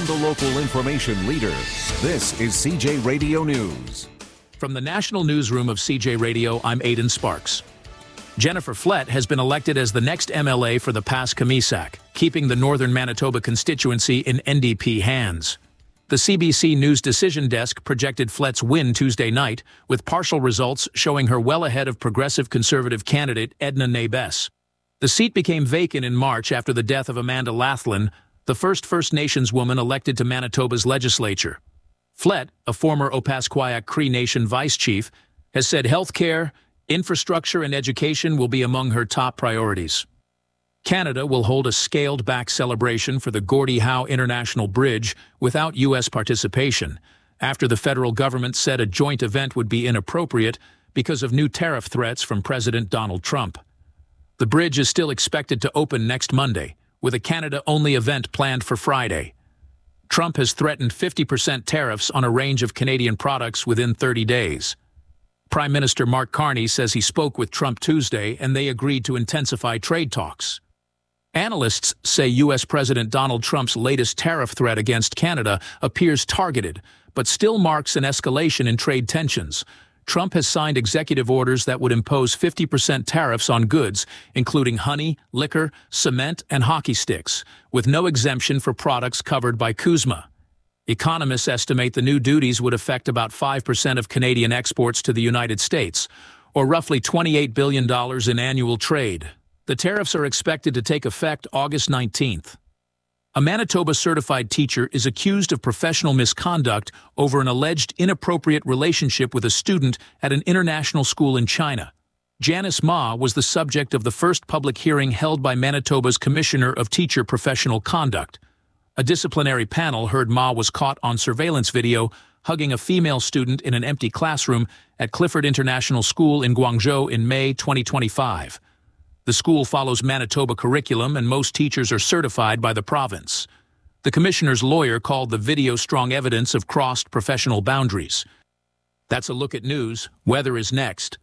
from the local information leader. This is CJ Radio News. From the National Newsroom of CJ Radio, I'm Aidan Sparks. Jennifer Flett has been elected as the next MLA for the Pas-Kamisak, keeping the northern Manitoba constituency in NDP hands. The CBC News Decision Desk projected Flett's win Tuesday night, with partial results showing her well ahead of progressive conservative candidate Edna Nabes. The seat became vacant in March after the death of Amanda Lathlin, the first First Nations woman elected to Manitoba's legislature. Flett, a former Opaskwayak Cree Nation vice chief, has said health care, infrastructure, and education will be among her top priorities. Canada will hold a scaled-back celebration for the Gordie Howe International Bridge without U.S. participation, after the federal government said a joint event would be inappropriate because of new tariff threats from President Donald Trump. The bridge is still expected to open next Monday, with a Canada-only event planned for Friday. Trump has threatened 50% tariffs on a range of Canadian products within 30 days. Prime Minister Mark Carney says he spoke with Trump Tuesday and they agreed to intensify trade talks. Analysts say U.S. President Donald Trump's latest tariff threat against Canada appears targeted, but still marks an escalation in trade tensions. Trump has signed executive orders that would impose 50% tariffs on goods, including honey, liquor, cement, and hockey sticks, with no exemption for products covered by CUSMA. Economists estimate the new duties would affect about 5% of Canadian exports to the United States, or roughly $28 billion in annual trade. The tariffs are expected to take effect August 19th. A Manitoba-certified teacher is accused of professional misconduct over an alleged inappropriate relationship with a student at an international school in China. Janice Ma was the subject of the first public hearing held by Manitoba's Commissioner of Teacher Professional Conduct. A disciplinary panel heard Ma was caught on surveillance video hugging a female student in an empty classroom at Clifford International School in Guangzhou in May 2025. The school follows Manitoba curriculum and most teachers are certified by the province. The commissioner's lawyer called the video strong evidence of crossed professional boundaries. That's a look at news. Weather is next.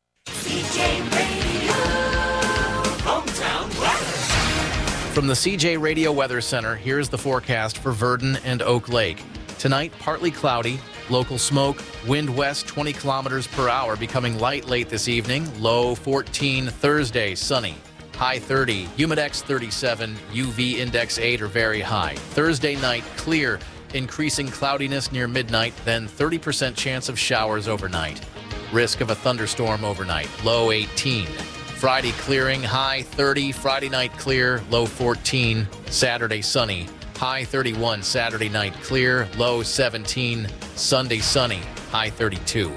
CJ Radio, hometown weather. From the CJ Radio Weather Center, here's the forecast for Virden and Oak Lake. Tonight, partly cloudy, local smoke, wind west 20 kilometers per hour, becoming light late this evening, low 14. Thursday, sunny, high 30, humidex 37, UV index 8 or very high. Thursday night, clear, increasing cloudiness near midnight, then 30% chance of showers overnight. Risk of a thunderstorm overnight, low 18. Friday clearing, high 30, Friday night clear, low 14, Saturday sunny, high 31, Saturday night clear, low 17, Sunday sunny, high 32.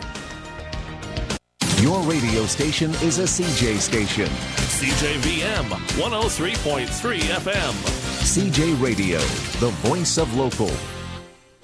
Your radio station is a CJ station. CJVM 103.3 FM. CJ Radio, the voice of local.